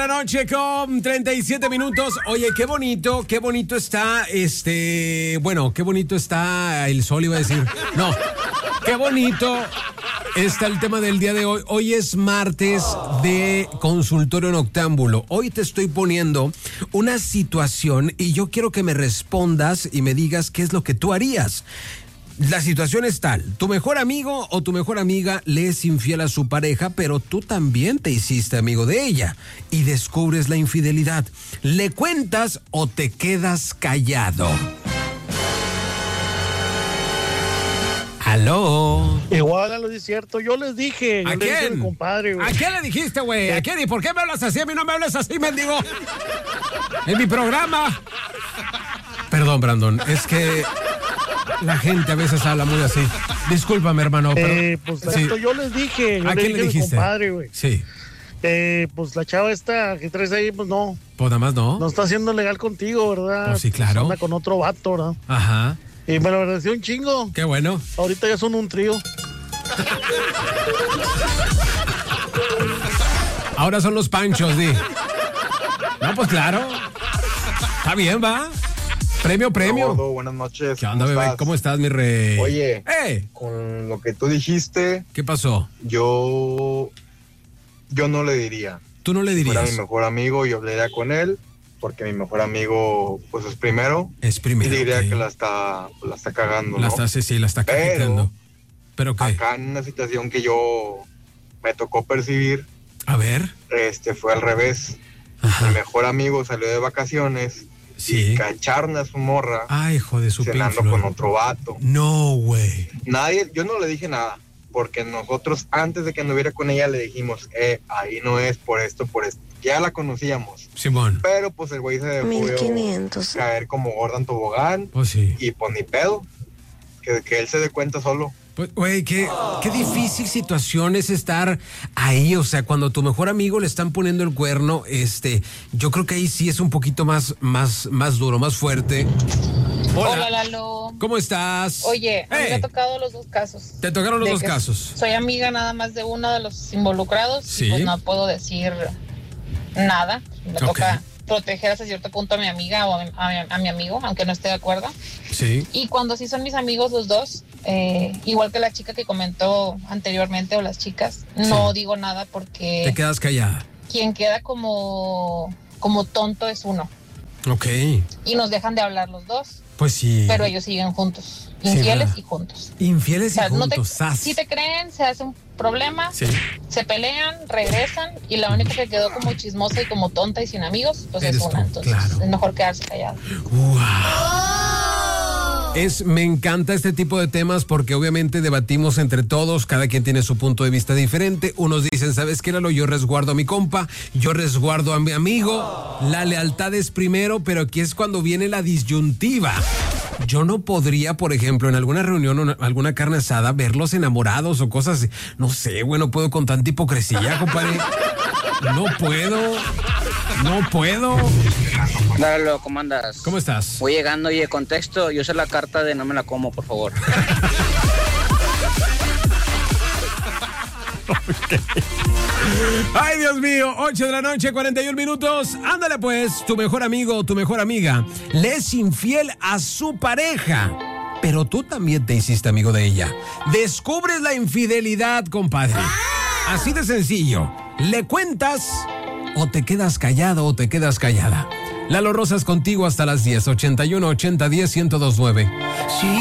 La noche con 37 minutos. Oye, qué bonito está qué bonito está el sol, iba a decir. No, qué bonito está el tema del día de hoy. Hoy es martes de Consultorio Noctámbulo. Hoy te estoy poniendo una situación y yo quiero que me respondas y me digas qué es lo que tú harías. La situación es tal, tu mejor amigo o tu mejor amiga le es infiel a su pareja, pero tú también te hiciste amigo de ella y descubres la infidelidad. ¿Le cuentas o te quedas callado? ¿Aló? Igual a lo es cierto, yo les dije. ¿A quién? Compadre, ¿A quién le dijiste, güey? ¿A quién? ¿Y por qué me hablas así? A mí no me hablas así, mendigo. En mi programa. Perdón, Brandon, es que la gente a veces habla muy así. Discúlpame, hermano. Pero, pues sí. Yo les dije. ¿A quién le dijiste? Compadre, güey. Sí. Pues la chava esta que traes ahí, pues no. Pues nada más no. No está siendo legal contigo, ¿verdad? Pues sí, claro. Anda con otro vato, ¿verdad? Ajá. Y me lo agradeció un chingo. Qué bueno. Ahorita ya son un trío. Ahora son los Panchos, di. No, pues claro. Está bien, ¿va? Premio. Gordo, buenas noches. ¿Qué onda, bebé? ¿Cómo estás, mi rey? Oye, con lo que tú dijiste... ¿Qué pasó? Yo no le diría. ¿Tú no le dirías? Si fuera mi mejor amigo, yo hablaría con él, porque mi mejor amigo, pues, es primero. Es primero, y diría okay. que la está cagando, la ¿no? está cajeteando. ¿Pero qué? Acá en una situación que yo me tocó percibir... A ver. Fue al revés. Ajá. Mi mejor amigo salió de vacaciones... Sí. Y cacharon a su morra. Ay, hijo de su cenando con otro vato. No, güey. Yo no le dije nada, porque nosotros antes de que anduviera con ella le dijimos, ahí no es por esto. Ya la conocíamos. Simón. Pero pues el güey se dejó 1500. caer como gorda en tobogán. Pues sí. Y pues ni pedo. Que él se dé cuenta solo. Pues, güey, qué difícil situación es estar ahí, o sea, cuando a tu mejor amigo le están poniendo el cuerno, yo creo que ahí sí es un poquito más duro, más fuerte. Hola, Lalo. ¿Cómo estás? Oye, a mí me ha tocado los dos casos. ¿Te tocaron los dos casos? Soy amiga nada más de uno de los involucrados. Sí. Y pues no puedo decir nada. Me toca proteger hasta cierto punto a mi amiga o a mi amigo, aunque no esté de acuerdo. Sí. Y cuando sí son mis amigos los dos, igual que la chica que comentó anteriormente o las chicas, no digo nada porque... Te quedas callada. Quien queda como tonto es uno. Ok. Y nos dejan de hablar los dos. Pues sí. Pero ellos siguen juntos. Infieles y juntos. Infieles y juntos. Si te creen, se hace un problema, sí. Se pelean, regresan y la única que quedó como chismosa y como tonta y sin amigos, pues eres es una. Tú, entonces claro. Es mejor quedarse callado. Wow. Me encanta este tipo de temas porque obviamente debatimos entre todos, cada quien tiene su punto de vista diferente. Unos dicen, ¿sabes qué, Lalo? Yo resguardo a mi compa, yo resguardo a mi amigo, la lealtad es primero, pero aquí es cuando viene la disyuntiva. Yo no podría, por ejemplo, en alguna reunión o alguna carne asada, verlos enamorados o cosas así. No sé, güey, no puedo con tanta hipocresía, compadre. No puedo. Dale, ¿cómo andas? ¿Cómo estás? Voy llegando y de contexto, yo sé la carta de no me la como, por favor. Ay, Dios mío, 8 de la noche, 41 minutos. Ándale pues, tu mejor amigo o tu mejor amiga le es infiel a su pareja, pero tú también te hiciste amigo de ella. Descubres la infidelidad, compadre. Así de sencillo. ¿Le cuentas o te quedas callado o te quedas callada? Lalo Rosas contigo hasta las 10, 81 80 10 1029. Sí.